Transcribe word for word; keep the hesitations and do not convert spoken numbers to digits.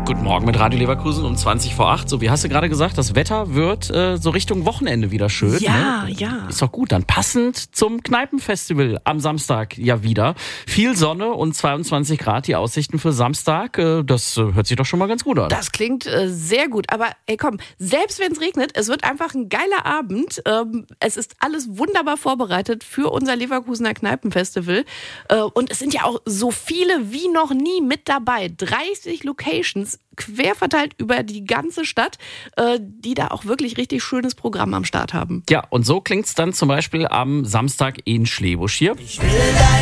Guten Morgen mit Radio Leverkusen um zwanzig vor acht. So, wie hast du gerade gesagt, das Wetter wird äh, so Richtung Wochenende wieder schön. Ja, ne? ja. Ist doch gut. Dann passend zum Kneipenfestival am Samstag ja wieder. Viel Sonne und zweiundzwanzig Grad die Aussichten für Samstag. Äh, das äh, hört sich doch schon mal ganz gut an. Das klingt äh, sehr gut. Aber ey, komm, selbst wenn es regnet, es wird einfach ein geiler Abend. Ähm, es ist alles wunderbar vorbereitet für unser Leverkusener Kneipenfestival. Äh, und es sind ja auch so viele wie noch nie mit dabei. dreißig Locations quer verteilt über die ganze Stadt, äh, die da auch wirklich richtig schönes Programm am Start haben. Ja, und so klingt's dann zum Beispiel am Samstag in Schlebusch hier. Ich will dein